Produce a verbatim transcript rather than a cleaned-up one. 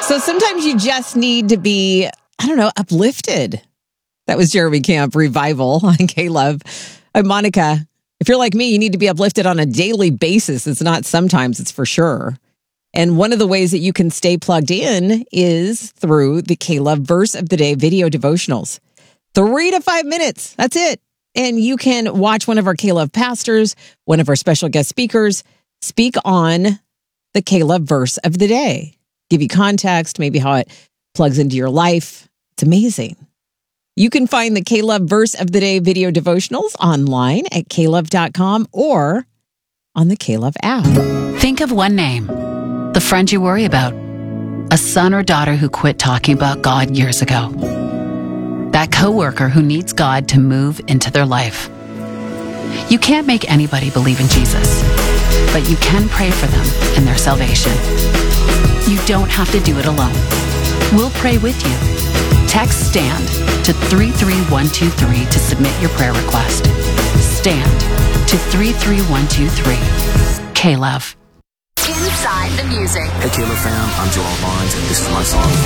So sometimes you just need to be, I don't know, uplifted. That was Jeremy Camp, Revival on K-Love. I'm Monica. If you're like me, you need to be uplifted on a daily basis. It's not sometimes, it's for sure. And one of the ways that you can stay plugged in is through the K-Love Verse of the Day video devotionals. Three to five minutes. That's it. And you can watch one of our K-Love pastors, one of our special guest speakers, speak on the K-Love Verse of the Day. Give you context, maybe how it plugs into your life. It's amazing. You can find the K-Love Verse of the Day video devotionals online at k love dot com or on the K-Love app. Think of one name, the friend you worry about, a son or daughter who quit talking about God years ago, that coworker who needs God to move into their life. You can't make anybody believe in Jesus, but you can pray for them and their salvation. You don't have to do it alone. We'll pray with you. Text STAND to three three one two three to submit your prayer request. STAND to three three one two three. K-Love. Inside the music. Hey, K-Love fam, I'm Joel Barnes, and this is my song.